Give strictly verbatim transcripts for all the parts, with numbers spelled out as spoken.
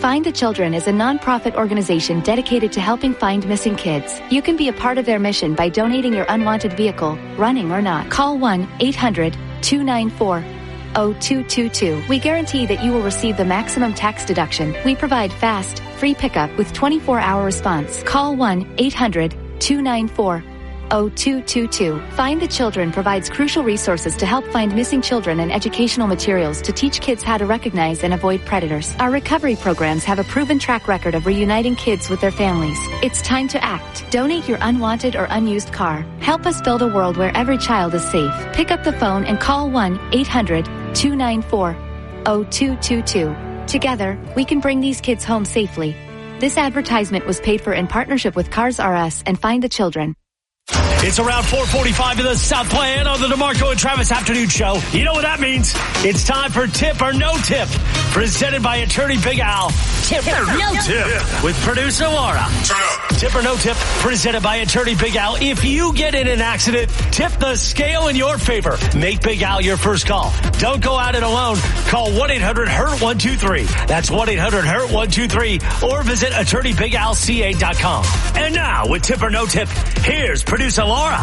Find the Children is a non-profit organization dedicated to helping find missing kids. You can be a part of their mission by donating your unwanted vehicle, running or not. Call one eight hundred two nine four oh two two two. We guarantee that you will receive the maximum tax deduction. We provide fast, free pickup with twenty-four hour response. Call one eight hundred two nine four oh two two two. Find the Children provides crucial resources to help find missing children and educational materials to teach kids how to recognize and avoid predators. Our recovery programs have a proven track record of reuniting kids with their families. It's time to act. Donate your unwanted or unused car. Help us build a world where every child is safe. Pick up the phone and call one eight hundred two nine four oh two two two. Together, we can bring these kids home safely. This advertisement was paid for in partnership with Cars R Us and Find the Children. It's around four forty-five in the South Plan on the DeMarco and Travis Afternoon Show. You know what that means. It's time for Tip or No Tip, presented by Attorney Big Al. Tip or No Tip with producer Laura. Tip or No Tip, presented by Attorney Big Al. If you get in an accident, tip the scale in your favor. Make Big Al your first call. Don't go at it alone. Call one eight hundred hurt one two three. That's one eight hundred hurt one two three. Or visit attorney big al c a dot com. And now, with Tip or No Tip, here's producer Laura.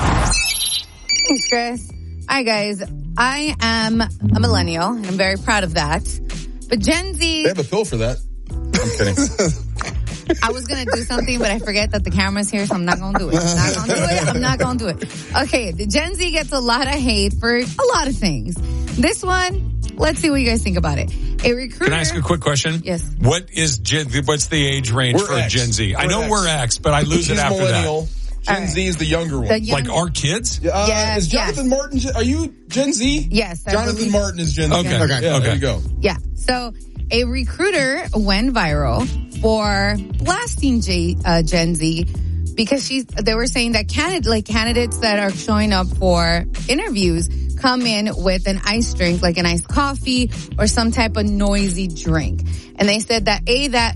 Thanks, Chris. Hi, guys. I am a millennial, and I'm very proud of that. But Gen Z... They have a pill for that. I'm kidding. I was going to do something, but I forget that the camera's here, so I'm not going to do it. I'm not going to do it. I'm not going to do it. Okay, the Gen Z gets a lot of hate for a lot of things. This one, let's see what you guys think about it. A recruiter... Can I ask a quick question? Yes. What is Gen, what's the age range we're for X. Gen Z? We're I know X. we're X, but I lose She's it after millennial. that. Gen right. Z is the younger one. The young- Like our kids? Uh, Yes, is Jonathan yes. Martin, are you Gen Z? Yes, I Jonathan believe- Martin is Gen Z. Okay, Yeah, okay, there okay. you go. Yeah. So a recruiter went viral for blasting J, uh, Gen Z because she's, they were saying that candidate, like candidates that are showing up for interviews come in with an iced drink, like an iced coffee or some type of noisy drink. And they said that A, that,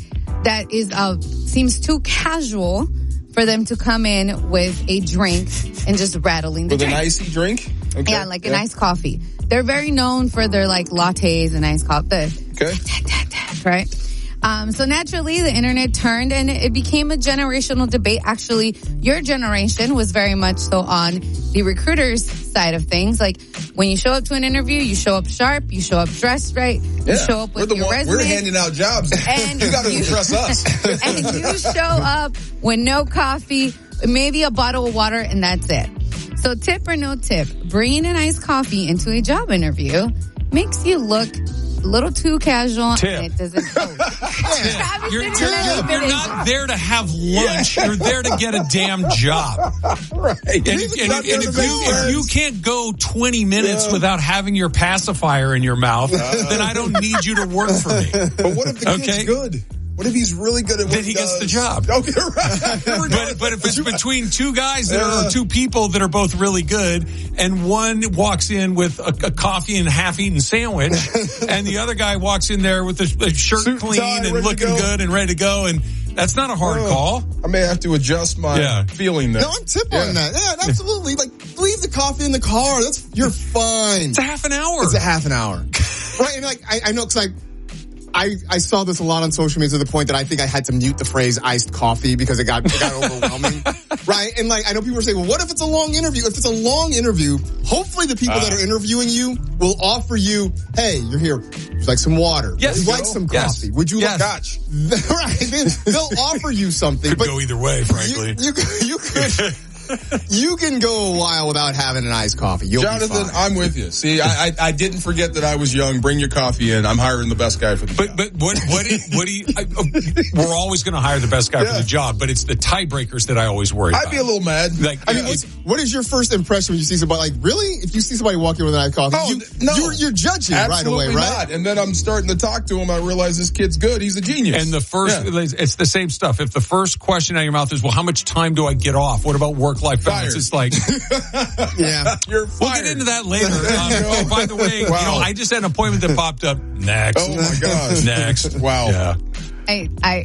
that is, uh, seems too casual for them to come in with a drink and just rattling the With drink. an icy drink? Okay. Yeah, like an iced coffee. They're very known for their like lattes and iced coffee. Okay. Right? Um, so naturally, the internet turned and it became a generational debate. Actually, your generation was very much so on the recruiter's side of things. Like when you show up to an interview, you show up sharp, you show up dressed right, you Yeah. show up We're with the your one, resume. We're handing out jobs. And you got to you- impress us. And you show up with no coffee, maybe a bottle of water, and that's it. So tip or no tip, bringing an iced coffee into a job interview makes you look a little too casual. Tip. And it doesn't go. Travis You're, didn't you're, really you're, finish. you're not there to have lunch. You're there to get a damn job. Right. And, if, and, if, and if, you, if you can't go twenty minutes Yeah. without having your pacifier in your mouth, then I don't need you to work for me. But what if the kid's Okay. good? What if he's really good at what Then he gets does? the job. Okay, right. But, but if it's between two guys that are, or two people that are both really good, and one walks in with a, a coffee and half-eaten sandwich, and the other guy walks in there with a, a shirt Suit and clean tie, and ready to looking go. good and ready to go, and that's not a hard Oh, call. I may have to adjust my Yeah. feeling there. No, I'm tip Yeah. on that. Yeah, absolutely. Like, leave the coffee in the car. That's, you're fine. It's a half an hour. It's a half an hour. Right? And like, I, I know, cause I, I, I saw this a lot on social media to the point that I think I had to mute the phrase iced coffee because it got, it got overwhelming. Right? And like, I know people are saying, well, what if it's a long interview? If it's a long interview, hopefully the people Uh. that are interviewing you will offer you, hey, you're here. Would you like some water? Yes. Would you like Go. some Yes. coffee? Would you Yes. like scotch? Right. They, they'll offer you something. Could but go either way, frankly. You, you, you could, you can go a while without having an iced coffee. You'll Jonathan, be fine. I'm with you. See, I, I I didn't forget that I was young. Bring your coffee in. I'm hiring the best guy for the But job. but what what do you, what do you? I, oh, we're always going to hire the best guy Yeah. for the job, but it's the tiebreakers that I always worry I'd about. be a little mad. Like, I mean, yeah, what's, what is your first impression when you see somebody? Like, really? If you see somebody walking with an iced coffee, Oh, you, no. you're, you're judging Absolutely right away, right? not. And then I'm starting to talk to him. I realize this kid's good. He's a genius. And the first, Yeah. it's the same stuff. If the first question out of your mouth is, well, how much time do I get off? What about work-life balance? Fired. It's like, Yeah. You're we'll fired. get into that later. Um, oh, by the way, Wow. you know, I just had an appointment that popped up. Next. Oh my gosh. Next. Wow. Yeah. I, I,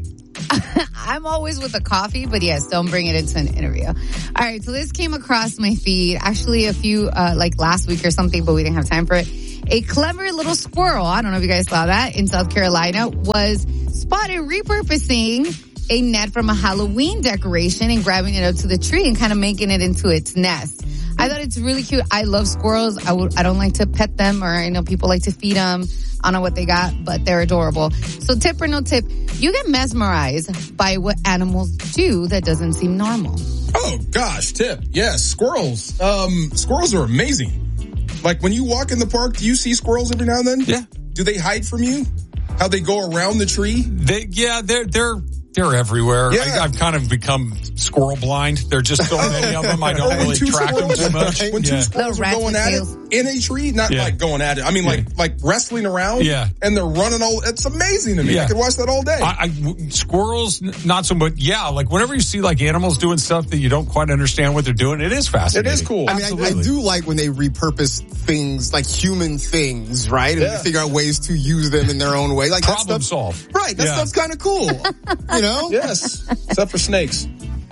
I'm always with a coffee, but yes, don't bring it into an interview. All right, so this came across my feed actually a few, uh, like last week or something, but we didn't have time for it. A clever little squirrel, I don't know if you guys saw that, in South Carolina was spotted repurposing a net from a Halloween decoration and grabbing it up to the tree and kind of making it into its nest. I thought it's really cute. I love squirrels. I would, I don't like to pet them, or I know people like to feed them. I don't know what they got, but they're adorable. So tip or no tip, you get mesmerized by what animals do that doesn't seem normal. Oh, gosh, tip. Yes, squirrels. Um, squirrels are amazing. Like, when you walk in the park, do you see squirrels every now and then? Yeah. Do they hide from you? How they go around the tree? They, yeah, they're, they're, they're everywhere. Yeah. I, I've kind of become squirrel blind. There are just so many of them. I don't really track them too much. When two Yeah. squirrels Little are going rats at with it in a tree, not Yeah. like going at it. I mean, like Yeah. like wrestling around. Yeah. And they're running all. It's amazing to me. Yeah. I could watch that all day. I, I, squirrels, n- not so much. Yeah, like whenever you see like animals doing stuff that you don't quite understand what they're doing, it is fascinating. It is cool. I mean, I, I do like when they repurpose things, like human things, right? And Yeah. they figure out ways to use them in their own way. Like that Problem stuff, solve. right? That Yeah. stuff's kind of cool, you know? yes, except for snakes.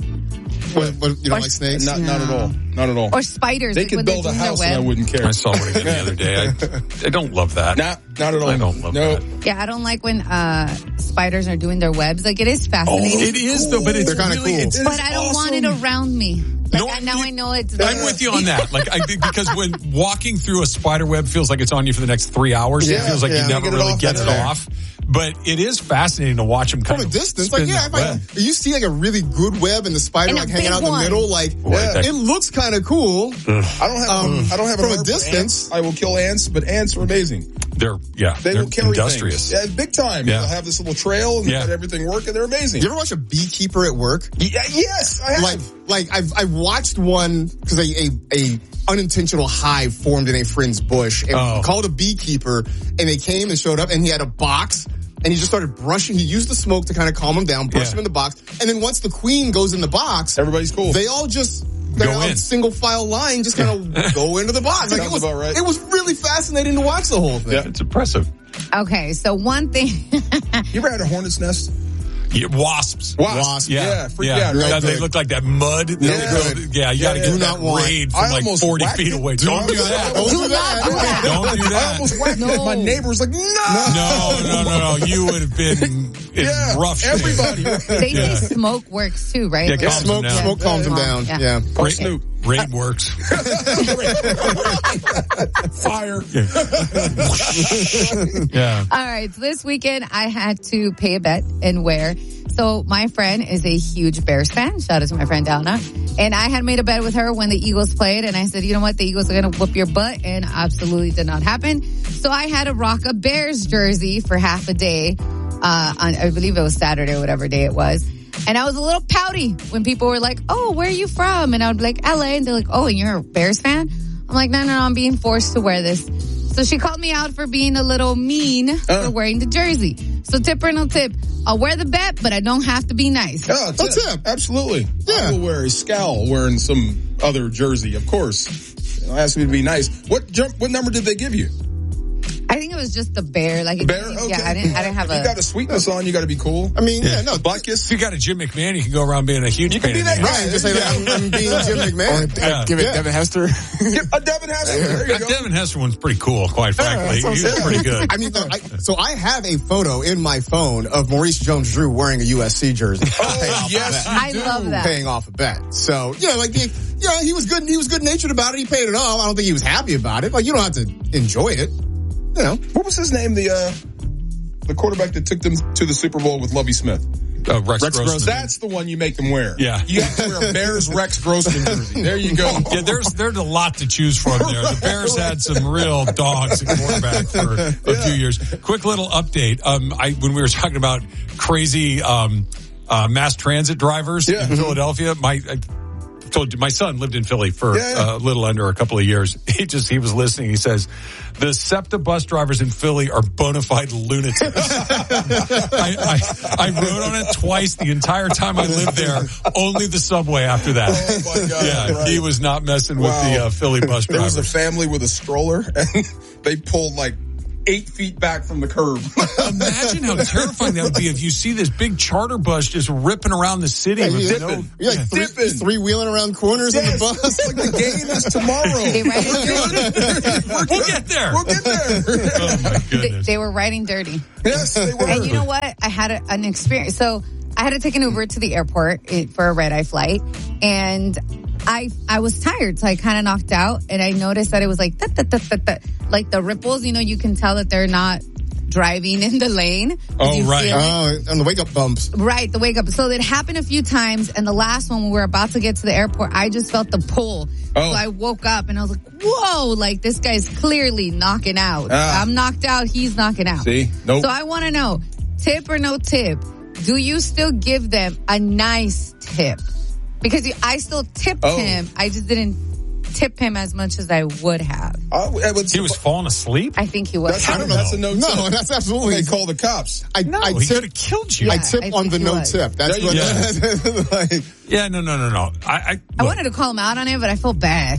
What, what, you don't Or- like snakes? Not not at all. Not at all. Or spiders. They like could when build they're a doing their house and I web. wouldn't care. I saw one again the other day. I, I don't love that. Not not at all. I don't love no. that. Yeah, I don't like when uh spiders are doing their webs. Like, it is fascinating. It is though, but it's They're kinda really, cool. it's, It but is I don't want awesome. it around me. Like, No, I, now you- I know it's I'm there. with you on that. Like, I think because when walking through a spider web feels like it's on you for the next three hours, it Yeah, feels like yeah. you never Get it really off, get that's it fair. off. But it is fascinating to watch them kind From a of distance, spin like yeah, that if I, web. you see like a really good web and the spider And a like hanging big out in the one. middle, like Yeah. it looks kind of cool. I don't have. Um, I don't have from an a arm for distance. ants. I will kill ants, but ants are amazing. They're yeah, They they're will carry industrious. things. Yeah, big time. Yeah. They'll have this little trail and Yeah. got everything working. They're amazing. You ever watch a beekeeper at work? Yeah, yes, I have. Like, like I've I've watched one because a, a a unintentional hive formed in a friend's bush, and Oh. we called a beekeeper, and they came and showed up, and he had a box. And he just started brushing. He used the smoke to kind of calm him down, brush Yeah. him in the box. And then once the queen goes in the box, Everybody's cool. they all just they're Go on in. single file line, just kind of go into the box. Like, it Sounds was about right. it was really fascinating to watch the whole thing. Yeah. It's impressive. Okay, so one thing. You ever had a hornet's nest? Yeah, wasps. Wasp. Yeah, Yeah, freak yeah. out, right? Yeah, they Big. look like that mud. They Yeah. look- yeah, you got to Yeah, get yeah. that Do not want- raid from I like almost forty whacked feet it. away. Do Don't not do do that. that. Don't do Do that. not do that. Don't do I that. almost whacked it. No. My neighbor's like, no. No, no, no, no. You would have been in Yeah, rough shape. everybody. They Yeah. say smoke works too, right? Yeah, Like, calms them Smoke down. smoke calms him down. Yeah. Yeah. Call Ra- Snoop. Raid works. Fire. Yeah. All right, so this weekend I had to pay a bet and wear. So my friend is a huge Bears fan. Shout out to my friend Donna. And I had made a bet with her when the Eagles played, and I said, you know what, the Eagles are going to whoop your butt, and absolutely did not happen. So I had to rock a Bears jersey for half a day. Uh, on, I believe it was Saturday or whatever day it was. And I was a little pouty when people were like, oh, where are you from? And I would be like, L A. And they're like, oh, and you're a Bears fan? I'm like, no, no, no, I'm being forced to wear this. So she called me out for being a little mean for wearing the jersey. So tip or no tip, I'll wear the bet, but I don't have to be nice. Oh, That's tip. it. Absolutely. Yeah. I will wear a scowl wearing some other jersey, of course. It has to be nice. What jump? What number did they give you? I think it was just the bear. Like, it Bear? didn't- Okay. yeah, I didn't, I didn't have If you a. got a sweetness on, you got to be cool. I mean, yeah, no, Black kiss. If you got a Jim McMahon, you can go around being a huge You can pain be in the that ass. guy. right. Just say like, I'm, I'm being Jim McMahon. Yeah. Give it Yeah. Devin Hester. A Devin Hester. There you That go. Devin Hester one's pretty cool, quite frankly. sounds He's good. pretty good. I mean, no, I, so I have a photo in my phone of Maurice Jones-Drew wearing a U S C jersey. Oh, yes, you I do. love that. Paying off a bet. So, you know, like, he, you know, he was good, he was good natured about it. He paid it off. I don't think he was happy about it. Like, you don't have to enjoy it. You know. What was his name? The uh, the quarterback that took them to the Super Bowl with Lovie Smith. Uh, Rex, Rex Grossman. Grossman. That's the one you make them wear. Yeah. You have to wear a Bears Rex Grossman jersey. There you go. Yeah, there's there's a lot to choose from there. The Bears had some real dogs at quarterback for a few years. Quick little update. Um, I when we were talking about crazy um, uh, mass transit drivers Yeah. in Philadelphia, my I told you my son lived in Philly for Yeah, yeah. a little under a couple of years. He just he was listening. He says the SEPTA bus drivers in Philly are bona fide lunatics. I, I I rode on it twice the entire time I lived there. Only the subway after that. Oh, my God. Yeah, Right. he was not messing with Wow. the uh, Philly bus There was drivers. a family with a stroller, and they pulled like eight feet back from the curb. Imagine how terrifying that would be if you see this big charter bus just ripping around the city. Like, with you're, no, you're like three, Dipping. three wheeling around corners in the Yes, bus. like the game is tomorrow. They riding dirty. we'll get there. We'll get there. Oh my They, goodness. they were riding dirty. Yes, they were. And you know what? I had a, an experience. So I had to take an Uber to the airport for a red-eye flight, and I I was tired, so I kind of knocked out, and I noticed that it was like, that, that, that, that, that, like the ripples, you know, you can tell that they're not driving in the lane. Oh, right. Oh, on the wake-up bumps. Right, the wake-up. So it happened a few times, and the last one, when we were about to get to the airport, I just felt the pull. Oh. So I woke up, and I was like, whoa, like, this guy's clearly knocking out. Ah. I'm knocked out, he's knocking out. See? Nope. So I want to know, tip or no tip, do you still give them a nice tip? Because I still tipped Oh. him. I just didn't tip him as much as I would have. I, I would, He was falling asleep? I think he was. That's, I don't that's a know. no tip. No, that's absolutely. They call the cops. I, No, I he tip, could have killed you. Yeah. I tip I on think the he no was. tip. That's There you what. like, Yeah, no, no, no, no. I, I, I look, wanted to call him out on it, but I felt bad.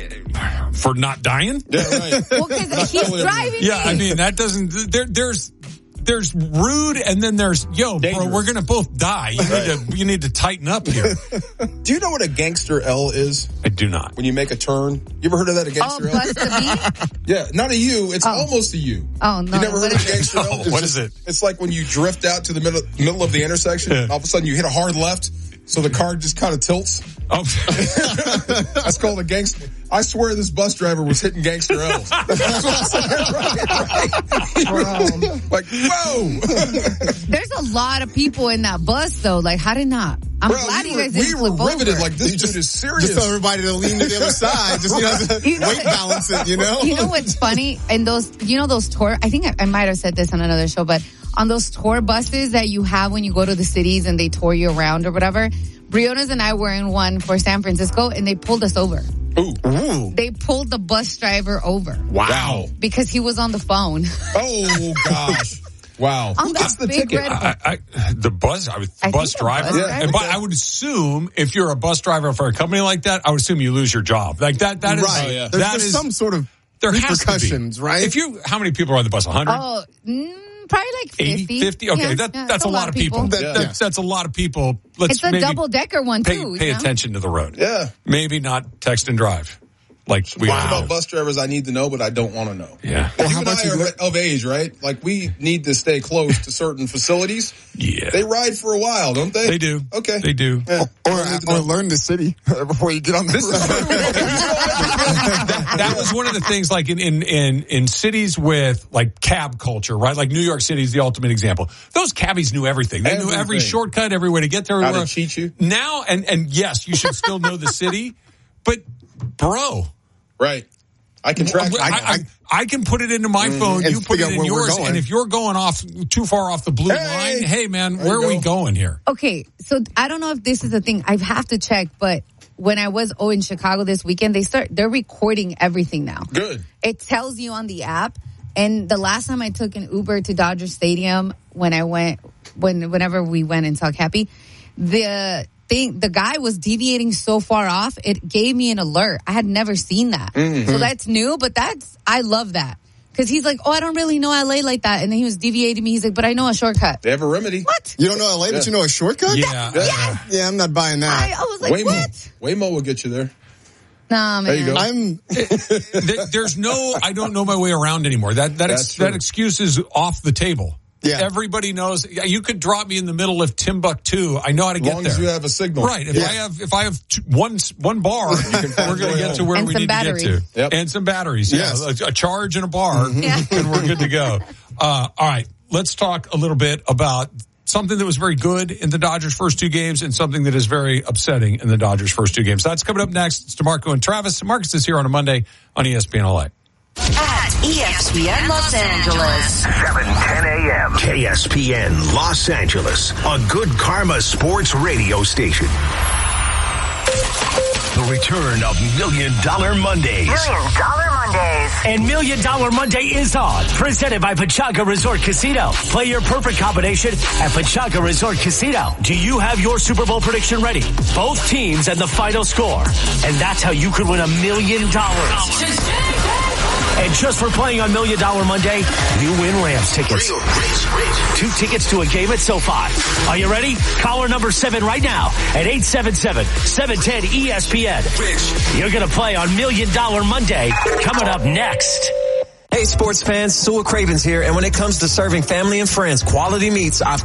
for not dying? Yeah, right. Well, because he's totally driving Yeah, I me. mean, that doesn't, there, there's, there's rude and then there's, yo, Dangerous. bro, we're going to both die. You need to, you need to tighten up here. Do you know what a gangster L is? I do not. When you make a turn? You ever heard of that, a Oh, gangster L? bust the beat? Yeah, not a U. It's Oh. almost a U. Oh, no. You never heard What of is a gangster L? No, It's what just- is it? It's like when you drift out to the middle, middle of the intersection, Yeah. and all of a sudden you hit a hard left, so the car just kind of tilts. Oh, That's called a gangster. I swear this bus driver was hitting gangster L's. That's what I'm saying, right? right. Like, whoa. There's a lot of people in that bus, though. Like, how did not? I'm Bro, glad we you were, guys we didn't were flip riveted over. like this dude is serious. just tell everybody to lean to the other side. Just, you know, to You know- weight balance it, you know? You know what's funny? And those, you know, those tour, I think I, I might have said this on another show, but on those tour buses that you have when you go to the cities and they tour you around or whatever, Briones and I were in one for San Francisco and they pulled us over. Ooh. Ooh. They pulled the bus driver over Wow. because he was on the phone. Oh, gosh. Wow. On Who the gets the big ticket? red- I, I, the bus, I would, I bus think the bus driver. driver. And by, I would assume if you're a bus driver for a company like that, I would assume you lose your job. Like that, that is, Right. Oh, yeah. There's, that there's is- some sort of there has to be. repercussions, right? If you, how many people are on the bus? A hundred? Oh, mm, probably like fifty. eighty, fifty? Okay, Yeah, that, yeah, that's a lot of people. That, Yeah. that's, that's a lot of people. Let's It's a maybe double decker one pay, too. pay you know? attention to the road. Yeah. Maybe not text and drive. Like we Wow. are. About bus drivers I need to know, but I don't want to know. Yeah. Well, how you and about I you are look- of age, right? Like, we need to stay close to certain facilities. Yeah. They ride for a while, don't they? They do. Okay. They do. Yeah. or, I need to or know. learn the city before you get on the that, that was one of the things, like in, in, in, in cities with like cab culture, right? Like New York City is the ultimate example. Those cabbies knew everything. They knew every Everything. shortcut, every way to get there. How everywhere. to cheat you. Now, and, and yes, you should still know the city, but bro, Right. I can track. I, I, I can put it into my phone. and You put figure it out in where we're yours. going. And if you're going off too far off the blue Hey! line, hey man, There where you are we go. going here? Okay, so I don't know if this is a thing. I have to check, but when I was oh in Chicago this weekend, they start they're recording everything now. Good. It tells you on the app. And the last time I took an Uber to Dodger Stadium, when I went, when whenever we went and saw Cappy, the thing, the guy was deviating so far off, it gave me an alert. I had never seen that, Mm-hmm. so that's new. But that's I love that because he's like, oh, I don't really know L A like that, and then he was deviating me. He's like, but I know a shortcut. They have a remedy. What? You don't know L A, but you know a shortcut? Yeah. Yeah. Yeah, I'm not buying that. I, I was like, Waymo. what? Waymo will get you there. Nah, man. There you go. I'm There- There's no, I don't know my way around anymore. That that That's ex, true. that excuse is off the table. Yeah. Everybody knows. Yeah, you could drop me in the middle of Timbuktu. I know how to As get long there. as you have a signal. Right. If Yeah. I have, if I have two, one one bar, we're going to get to where And we some need batteries. to get to, Yep. and some batteries. Yeah, Yes. a, a charge and a bar, Yeah. and we're good to go. Uh, all right, let's talk a little bit about something that was very good in the Dodgers' first two games, and something that is very upsetting in the Dodgers' first two games. That's coming up next. It's DeMarco and Travis. Marcus is here on a Monday on E S P N L A. At E S P N Los Angeles. seven ten a.m. K S P N Los Angeles, a Good Karma Sports radio station. The return of Million Dollar Mondays. Million Dollar Mondays. And Million Dollar Monday is on, presented by Pachanga Resort Casino. Play your perfect combination at Pachanga Resort Casino. Do you have your Super Bowl prediction ready? Both teams and the final score. And that's how you could win a million dollars. And just for playing on Million Dollar Monday, you win Rams tickets. Two tickets to a game at SoFi. Are you ready? Caller number seven right now at eight seven seven, seven one zero, E S P N. You're going to play on Million Dollar Monday coming up next. Hey sports fans, Sewell Cravens here, and when it comes to serving family and friends quality meats, I've